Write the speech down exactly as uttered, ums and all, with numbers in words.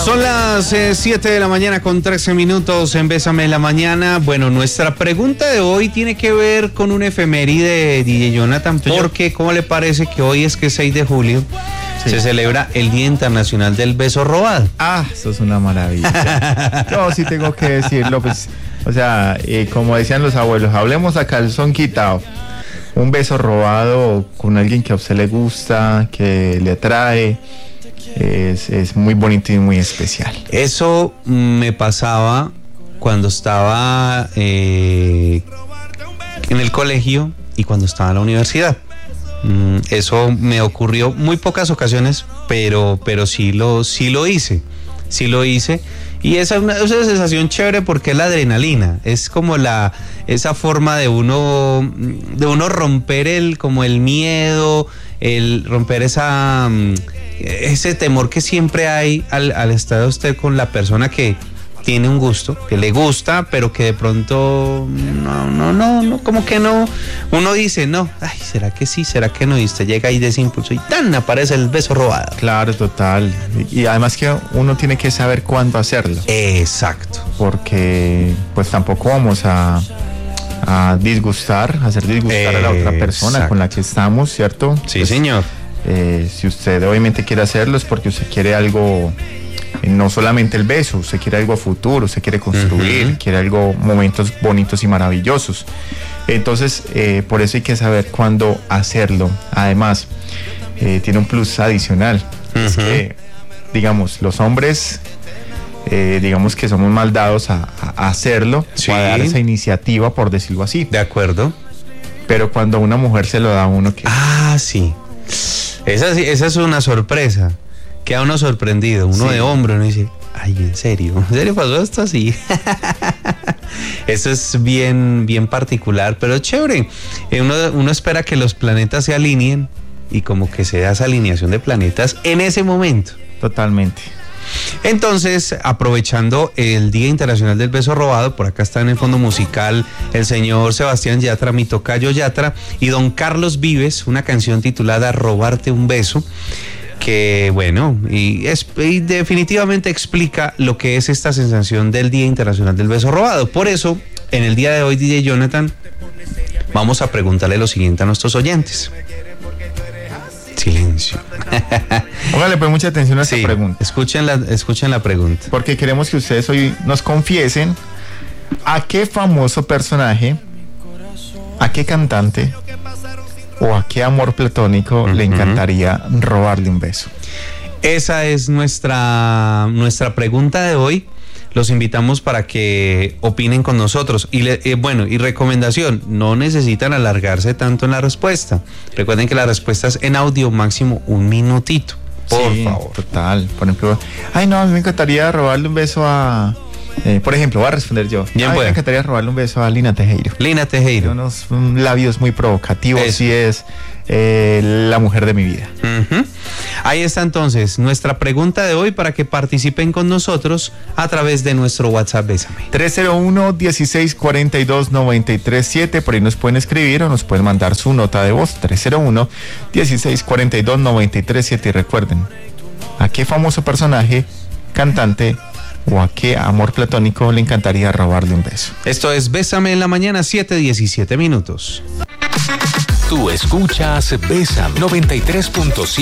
Son las siete de la mañana con trece minutos en Bésame en la Mañana. Bueno, nuestra pregunta de hoy tiene que ver con un efeméride de D J Jonathan, porque ¿cómo le parece que hoy es que seis de julio sí. se celebra el Día Internacional del Beso Robado? Ah, eso es una maravilla. Yo sí tengo que decirlo, pues, o sea, eh, como decían los abuelos, hablemos a calzón quitado. Un beso robado con alguien que a usted le gusta, que le atrae. Es, es muy bonito y muy especial. Eso me pasaba cuando estaba eh, en el colegio y cuando estaba en la universidad. Mm, eso me ocurrió muy pocas ocasiones, pero, pero sí lo, sí lo hice. Sí lo hice. Y esa es una, es una sensación chévere porque es la adrenalina. Es como la esa forma de uno de uno romper el como el miedo, el romper esa ese temor que siempre hay al, al estar usted con la persona que tiene un gusto, que le gusta, pero que de pronto no, no, no, no, como que no, uno dice, no, ay, ¿será que sí? ¿Será que no? Y usted llega ahí de ese impulso y ¡tan! Aparece el beso robado. Claro, total. Y además que uno tiene que saber cuándo hacerlo. Exacto. Porque pues tampoco vamos a, a disgustar, a hacer disgustar eh, a la otra persona exacto. con la que estamos, ¿cierto? Sí, pues, señor. Eh, si usted obviamente quiere hacerlo es porque usted quiere algo... No solamente el beso, usted quiere algo a futuro, usted quiere construir, uh-huh. quiere algo, momentos bonitos y maravillosos. Entonces, eh, por eso hay que saber cuándo hacerlo. Además, eh, tiene un plus adicional. Uh-huh. Es que, digamos, los hombres, eh, digamos que somos mal dados a, a hacerlo, sí. o a dar esa iniciativa, por decirlo así. De acuerdo. Pero cuando una mujer se lo da a uno que... Ah, sí. Esa, esa es una sorpresa. Queda uno sorprendido, uno sí. de hombre, uno dice, ay, ¿en serio? ¿En serio pasó esto así? Eso es bien, bien particular, pero chévere. Uno, uno espera que los planetas se alineen y como que se da esa alineación de planetas en ese momento. Totalmente. Entonces, aprovechando el Día Internacional del Beso Robado, por acá está en el fondo musical el señor Sebastián Yatra, mi tocayo Yatra, y don Carlos Vives, una canción titulada Robarte un Beso, que bueno, y, es, y definitivamente explica lo que es esta sensación del Día Internacional del Beso Robado. Por eso, en el día de hoy, D J Jonathan, vamos a preguntarle lo siguiente a nuestros oyentes. Silencio. Póngale pues mucha atención a esta sí, pregunta. Escuchen la, escuchen la pregunta. Porque queremos que ustedes hoy nos confiesen a qué famoso personaje, a qué cantante o a qué amor platónico uh-huh. le encantaría robarle un beso. Esa es nuestra, nuestra pregunta de hoy. Los invitamos para que opinen con nosotros. Y le, eh, bueno, y recomendación, no necesitan alargarse tanto en la respuesta. Recuerden que la respuesta es en audio, máximo un minutito. Por sí, favor. Total. Por ejemplo, ay no, a mí me encantaría robarle un beso a... Eh, por ejemplo, voy a responder yo. Bien, a mí puede. me encantaría robarle un beso a Lina Tejero. Lina Tejero. Tiene unos um, labios muy provocativos y es eh, la mujer de mi vida. Uh-huh. Ahí está entonces nuestra pregunta de hoy para que participen con nosotros a través de nuestro WhatsApp Bésame. tres cero uno, dieciséis cuarenta y dos, noventa y tres siete. Por ahí nos pueden escribir o nos pueden mandar su nota de voz. tres cero uno, dieciséis cuarenta y dos, noventa y tres siete. Y recuerden, ¿a qué famoso personaje, cantante o a qué amor platónico le encantaría robarle un beso? Esto es Bésame en la Mañana, siete diecisiete minutos. Tú escuchas Bésame noventa y tres punto siete.